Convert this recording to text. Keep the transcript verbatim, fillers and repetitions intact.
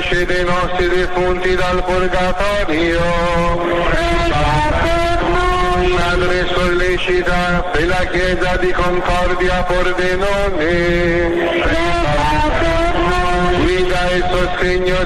benefattrice dei nostri defunti dal purgatorio, Madre sollecita per la Chiesa di Concordia Pordenone, guida e sostegno